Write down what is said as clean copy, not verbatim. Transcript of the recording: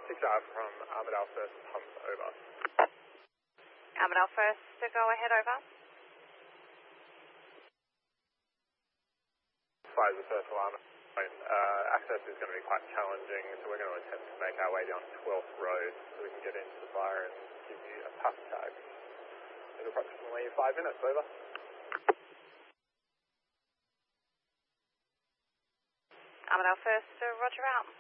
6-5 from Armidale First pumps over. Armidale First, to go ahead, over. Fires the first alarm. Access is going to be quite challenging, so we're going to attempt to make our way down 12th Road so we can get into the fire and give you a pass tag. In approximately 5 minutes, over. Armidale First, roger out.